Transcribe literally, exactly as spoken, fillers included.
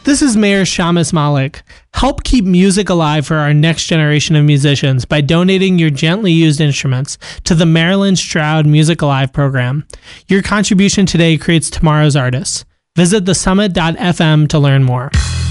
This is Mayor Shamus Malik. Help keep music alive for our next generation of musicians by donating your gently used instruments to the Marilyn Stroud Music Alive program. Your contribution today creates tomorrow's artists. Visit the summit dot f m to learn more.